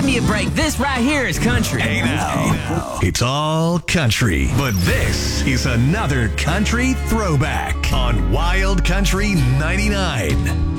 me a break. This right here is country. Hey now. It's all country, but this is another country throwback on Wild Country 99.